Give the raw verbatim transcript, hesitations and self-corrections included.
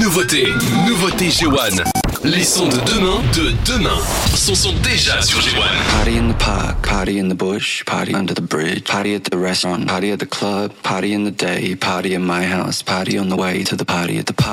Nouveauté, nouveauté G un. Les sons de demain, de demain, sont, sont déjà sur G un. Party in the park, party in the bush, party under the bridge, party at the restaurant, party at the club, party in the day, party in my house, party on the way to the party at the park.